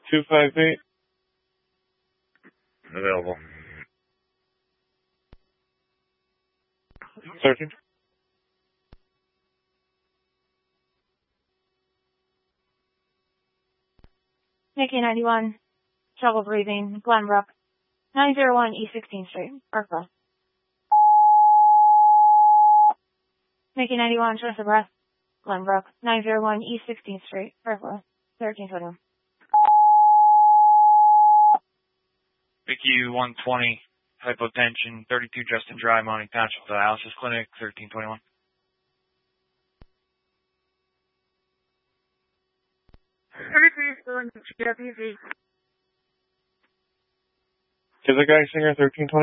258. Available. Sergeant. Nikki 91, trouble breathing, Glenbrook, 901 East 16th Street, Berkeley. Nikki 91, shortness of breath, Glenbrook, 901 East 16th Street, Berkeley, 1321. Vicky 120, hypotension, 32 Justin Drive, Mounting Township, dialysis clinic, 1321. Is the guy singer 1320?